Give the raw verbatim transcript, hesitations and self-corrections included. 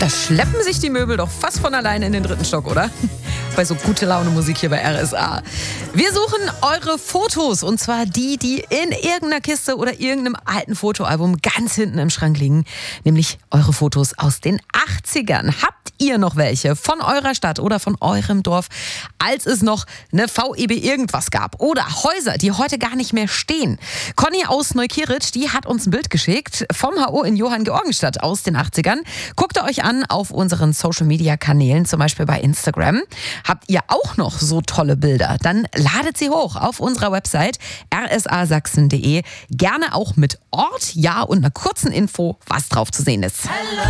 Da schleppen sich die Möbel doch fast von alleine in den dritten Stock, oder? Bei so gute Laune Musik hier bei R S A. Wir suchen eure Fotos, und zwar die, die in irgendeiner Kiste oder irgendeinem alten Fotoalbum ganz hinten im Schrank liegen. Nämlich eure Fotos aus den achtzigern. Habt ihr noch welche von eurer Stadt oder von eurem Dorf, als es noch eine V E B irgendwas gab? Oder Häuser, die heute gar nicht mehr stehen? Conny aus Neukirch, die hat uns ein Bild geschickt vom H O in Johanngeorgenstadt aus den achtzigern. Guckt ihr euch an auf unseren Social-Media-Kanälen, zum Beispiel bei Instagram. Habt ihr auch noch so tolle Bilder? Dann ladet sie hoch auf unserer Website r s a sachsen punkt d e. Gerne auch mit Ort, ja, und einer kurzen Info, was drauf zu sehen ist. Hello.